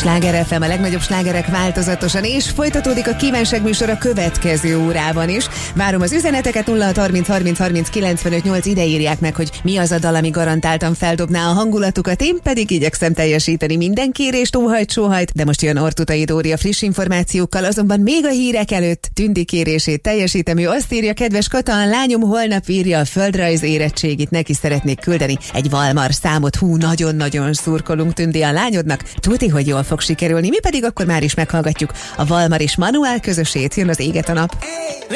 Sláger FM, a legnagyobb slágerek változatosan, és folytatódik a kívánság műsor a következő órában is. Várom az üzeneteket, 0630 30 30 95 8, ide írják meg, hogy mi az a dal, ami garantáltan feldobná a hangulatukat, én pedig igyekszem teljesíteni minden kérést, óhajt, de most jön Ortutai Dóri a friss információkkal, azonban még a hírek előtt Tündi kérését teljesítem. Ő azt írja, kedves Kata, a lányom holnap írja a földrajz érettségit, neki szeretnék küldeni egy Valmar számot. Nagyon-nagyon szurkolunk, Tündi, a lányodnak. Tudni, hogy jól fog sikerülni, mi pedig akkor már is meghallgatjuk a Valmar és Manuel közösét, jön az Éget a nap.